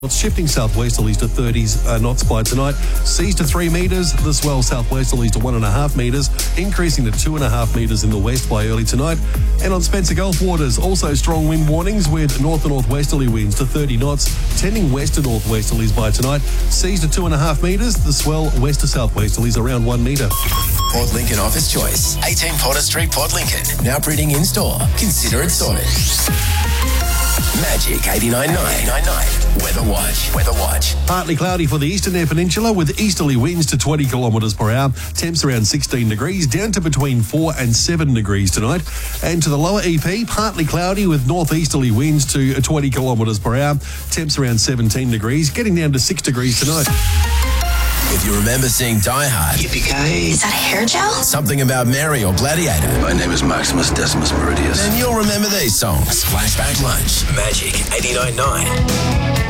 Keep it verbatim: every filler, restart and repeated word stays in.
It's shifting southwesterlies to thirties uh, knots by tonight. Seas to three metres. The swell southwesterlies to one and a half metres, increasing to two and a half metres in the west by early tonight. And on Spencer Gulf waters, also strong wind warnings with north and northwesterly winds to thirty knots, tending west to northwesterlies by tonight. Seas to two and a half metres. The swell west to southwesterlies around one metre. Port Lincoln Office Choice. eighteen Potter Street, Port Lincoln. Now printing in store. Consider it sorted. Magic eighty-nine point nine. Weather Watch. Weather Watch. Partly cloudy for the eastern air peninsula with easterly winds to twenty kilometres per hour. Temps around sixteen degrees, down to between four and seven degrees tonight. And to the lower E P, partly cloudy with northeasterly winds to twenty kilometres per hour. Temps around seventeen degrees, getting down to six degrees tonight. If you remember seeing Die Hard, Yippee-ki-yay. Is that a hair gel? something about Mary or Gladiator, My name is Maximus Decimus Meridius. then you'll remember these songs. Flashback Lunch. Magic eighty-nine point nine.